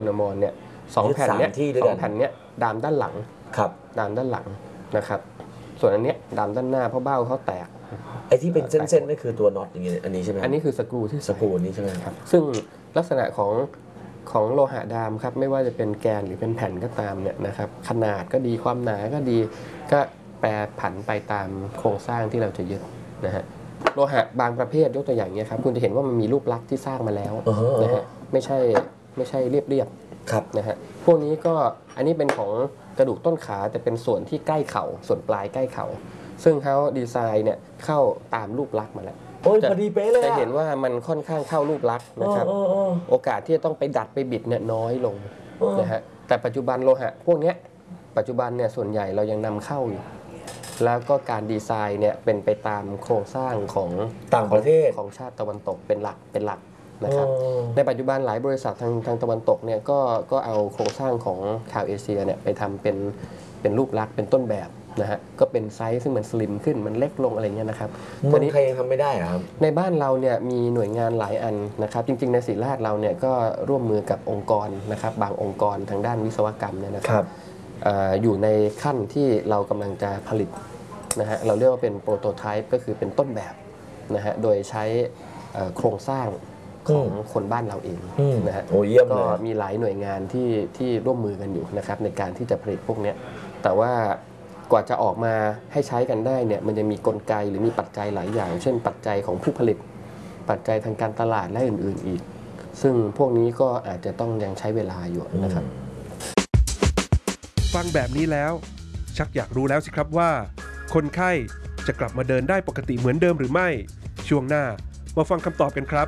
คุณอมรเนี่ย2 แผ่นเนี้ย2 แผ่นเนี้ยดามด้านหลังครับดามด้านหลังนะครับส่วนอันเนี้ยดามด้านหน้าเพราะเบ้าเขาแตกไอ้ที่เป็นเส้นๆนั่นคือตัวน็อตอย่างเงี้ยอันนี้ใช่ไหมอันนี้คือสกรูที่สกรูนี้ใช่ไหมครับซึ่งลักษณะของโลหะดามครับไม่ว่าจะเป็นแกนหรือเป็นแผ่นก็ตามเนี่ยนะครับขนาดก็ดีความหนาก็ดีก็แปรผันไปตามโครงสร้างที่เราจะยึดนะฮะโลหะบางประเภทยกตัวอย่างนี้ครับคุณจะเห็นว่ามันมีรูปลักษณ์ที่สร้างมาแล้วนะฮะไม่ใช่เรียบนะฮะพวกนี้ก็อันนี้เป็นของกระดูกต้นขาแต่เป็นส่วนที่ใกล้เข่าส่วนปลายใกล้เข่าซึ่งเขาดีไซน์เนี่ยเข้าตามรูปลักษณ์มาแล้วโอ้ยพอดีเป๊ะเลยจะเห็นว่ามันค่อนข้างเข้ารูปลักษณ์นะครับโอกาสที่จะต้องไปดัดไปบิดเนี่ยน้อยลงนะฮะแต่ปัจจุบันโลหะพวกนี้ปัจจุบันเนี่ยส่วนใหญ่เรายังนำเข้าอยู่แล้วก็การดีไซน์เนี่ยเป็นไปตามโครงสร้างของต่างประเทศของชาติตะวันตกเป็นหลักนะครับในปัจจุบันหลายบริษัททางตะวันตกเนี่ยก็เอาโครงสร้างของชาวเอเชียเนี่ยไปทำเป็นรูปลักษณ์เป็นต้นแบบนะฮะก็เป็นไซส์ซึ่งมันสลิมขึ้นมันเล็กลงอะไรเงี้ยนะครับตอนนี้ใครยังทำไม่ได้ครับในบ้านเราเนี่ยมีหน่วยงานหลายอันนะครับจริงๆในศิริราชเราเนี่ยก็ร่วมมือกับองค์กรนะครับบางองค์กรทางด้านวิศวกรรมเนี่ยนะครับอยู่ในขั้นที่เรากำลังจะผลิตนะฮะเราเรียกว่าเป็นโปรโตไทป์ก็คือเป็นต้นแบบนะฮะโดยใช้โครงสร้างของคนบ้านเราเองนะฮะก็มีหลายหน่วยงานที่ร่วมมือกันอยู่นะครับในการที่จะผลิตพวกนี้แต่ว่ากว่าจะออกมาให้ใช้กันได้เนี่ยมันจะมีกลไกหรือมีปัจจัยหลายอย่าง เช่นปัจจัยของผู้ผลิตปัจจัยทางการตลาดและอื่นๆอีกซึ่งพวกนี้ก็อาจจะต้องยังใช้เวลาอยู่นะครับฟังแบบนี้แล้วชักอยากรู้แล้วสิครับว่าคนไข้จะกลับมาเดินได้ปกติเหมือนเดิมหรือไม่ช่วงหน้ามาฟังคำตอบกันครับ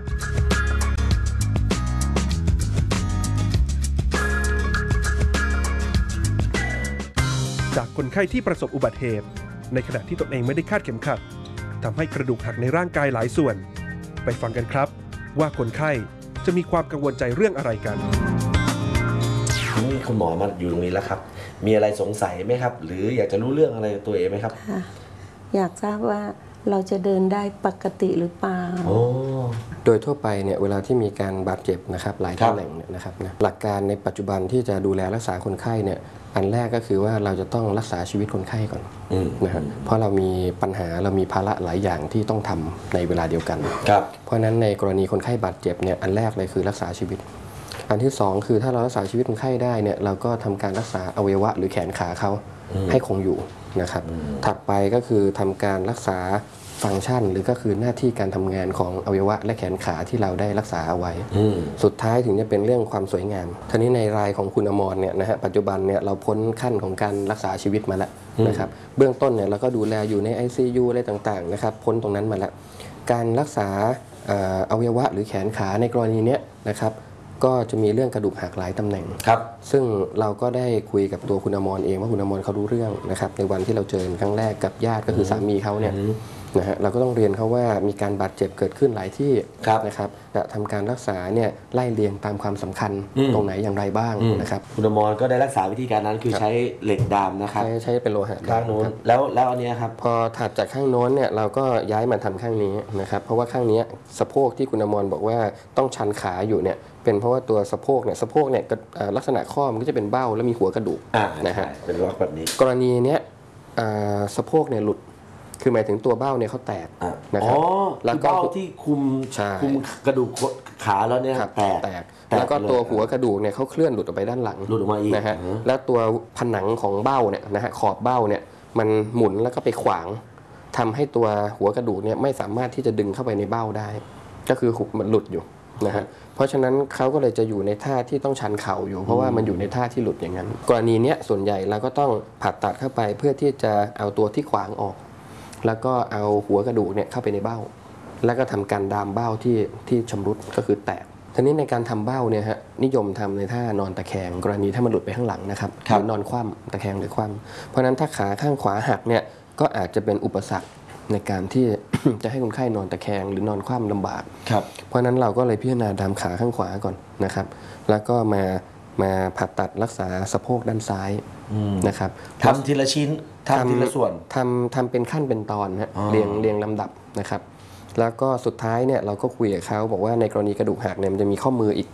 จากคนไข้ที่ประสบอุบัติเหตุในขณะที่ตนเองไม่ได้คาดเข็มขัดทำให้กระดูกหักในร่างกายหลายส่วนไปฟังกันครับว่าคนไข้จะมีความกังวลใจเรื่องอะไรกันนี่คุณหมอมาอยู่ตรงนี้แล้วครับมีอะไรสงสัยไหมครับหรืออยากจะรู้เรื่องอะไรตัวเองไหมครับอยากทราบว่าเราจะเดินได้ปกติหรือเปล่าโดยทั่วไปเนี่ยเวลาที่มีการบาดเจ็บนะครับหลายตำแหน่งเนี่ยนะครับนะหลักการในปัจจุบันที่จะดูแลรักษาคนไข้เนี่ยอันแรกก็คือว่าเราจะต้องรักษาชีวิตคนไข้ก่อนนะครับเพราะเรามีปัญหาเรามีภาระหลายอย่างที่ต้องทำในเวลาเดียวกันเพราะฉะนั้นในกรณีคนไข้บาดเจ็บเนี่ยอันแรกเลยคือรักษาชีวิตอันที่2คือถ้าเรารักษาชีวิตคนไข้ได้เนี่ยเราก็ทำการรักษาอวัยวะหรือแขนขาเขาให้คงอยู่นะครับถัดไปก็คือทำการรักษาฟังก์ชันหรือก็คือหน้าที่การทำงานของอวัยวะและแขนขาที่เราได้รักษาเอาไว้สุดท้ายถึงจะเป็นเรื่องความสวยงามทีนี้ในรายของคุณอมรเนี่ยนะฮะปัจจุบันเนี่ยเราพ้นขั้นของการรักษาชีวิตมาแล้วนะครับเบื้องต้นเนี่ยเราก็ดูแลอยู่ใน ICU อะไรต่างๆนะครับพ้นตรงนั้นมาแล้วการรักษาอวัยวะหรือแขนขาในกรณีนี้นะครับก็จะมีเรื่องกระดูกหักหลายตำแหน่งซึ่งเราก็ได้คุยกับตัวคุณอมรเองว่าคุณอมรเขารู้เรื่องนะครับในวันที่เราเจอครั้งแรกกับญาติก็คือสามีเขาเนี่ยนะฮะเราก็ต้องเรียนเขาว่ามีการบาดเจ็บเกิดขึ้นหลายที่นะครับจะทำการรักษาเนี่ยไล่เรียงตามความสำคัญตรงไหนอย่างไรบ้างนะครับคุณอมรก็ได้รักษาวิธีการนั้นคือใช้เหล็กดามนะครับใช้เป็นโลหะข้างโน้นแล้วอันนี้ครับพอถัดจากข้างโน้นเนี่ยเราก็ย้ายมาทำข้างนี้นะครับเพราะว่าข้างนี้สะโพกที่คุณอมรบอกว่าต้องชันขาอยู่เนี่ยเป็นเพราะว่าตัวสะโพกเนี่ยลักษณะข้อมันก็จะเป็นเบ้าแล้วมีหัวกระดูกนะฮะเป็นล็อกแบบนี้กรณีเนี้ยสะโพกเนี่ยหลุดคือหมายถึงตัวเบ้าเนี่ยเขาแตกนะครับแล้วก็เบ้าที่คุมกระดูกขาแล้วเนี่ยแตกแล้วก็ตัวหัวกระดูกเนี่ยเขาเคลื่อนหลุดออกไปด้านหลังหลุดออกมาอีกนะฮะแล้วตัวผนังของเบ้าเนี่ยนะฮะขอบเบ้าเนี่ยมันหมุนแล้วก็ไปขวางทำให้ตัวหัวกระดูกเนี่ยไม่สามารถที่จะดึงเข้าไปในเบ้าได้ก็คือมันหลุดอยู่นะฮะเพราะฉะนั้นเขาก็เลยจะอยู่ในท่าที่ต้องชันเข่าอยู่เพราะว่ามันอยู่ในท่าที่หลุดอย่างนั้นกรณีนี้ส่วนใหญ่เราก็ต้องผ่าตัดเข้าไปเพื่อที่จะเอาตัวที่ขวางออกแล้วก็เอาหัวกระดูกเนี่ยเข้าไปในเบ้าแล้วก็ทำการดามเบ้าที่ชำรุดก็คือแตกทีนี้ในการทำเบ้าเนี่ยฮะนิยมทำในท่านอนตะแคงกรณีถ้ามันหลุดไปข้างหลังนะครับหรือนอนคว่ำตะแคงหรือคว่ำเพราะฉะนั้นถ้าขาข้างขวาหักเนี่ยก็อาจจะเป็นอุปสรรคในการที่ จะให้คนไข้นอนตะแคงหรือนอนคว่ำลำบากเพราะฉะนั้นเราก็เลยพิจารณาดามขาข้างขวาก่อนนะครับแล้วก็มาผ่าตัดรักษาสะโพกด้านซ้ายนะครับทำทีละชิ้นทำทีละส่วนทำเป็นขั้นเป็นตอนฮะเรียงลำดับนะครับแล้วก็สุดท้ายเนี่ยเราก็คุยกับเขาบอกว่าในกรณีกระดูกหักเนี่ยมันจะมีข้อมืออีก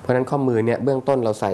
เพราะฉะนั้นข้อมือเนี่ยเบื้องต้นเราใส่